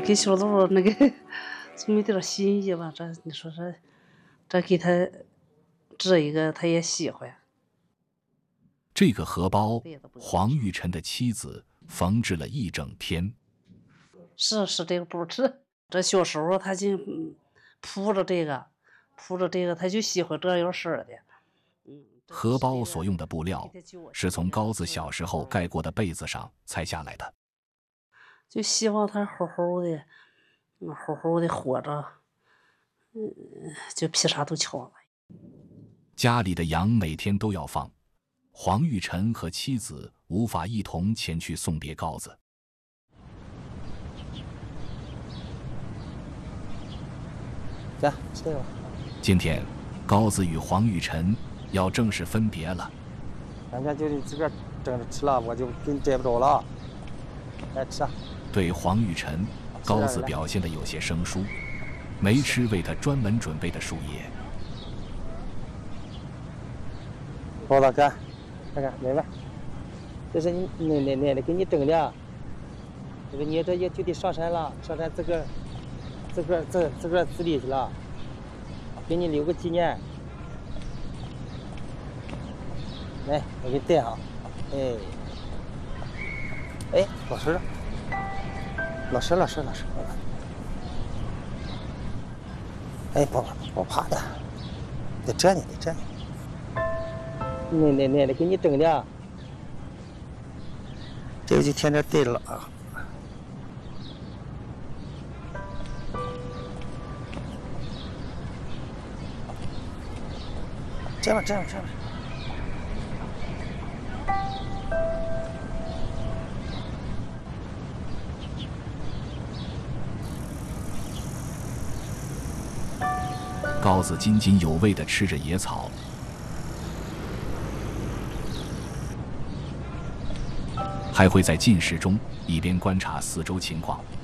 给小鹿那个这么点心意吧，这你说这给他织一个，他也喜欢。 这个荷包，黄玉晨的妻子缝制了一整天。 是这个布织，这小时候他就铺着这个，他就喜欢这样式的。 荷包所用的布料是从高子小时候盖过的被子上裁下来的， 就希望他好好的活着，就劈啥都巧了。 家里的羊每天都要放，黄玉晨和妻子无法一同前去送别高子。 行，吃这个吧。 今天，高子与黄玉晨要正式分别了。 咱家就你自个儿蒸着吃了，我就给你摘不着了。来吃啊！ 对黄玉晨，高子表现得有些生疏，没吃为他专门准备的树叶。 包子看，看看妹妹，这是你奶奶给你蒸的。这个你这也就得上山了，上山自个儿自理去了，给你留个纪念。来，我给你戴上。哎，老师，哎，不怕的，得这呢。奶奶给你蒸的，这个就天天带着了啊。这样。 高子津津有味地吃着野草，还会在进食中一边观察四周情况，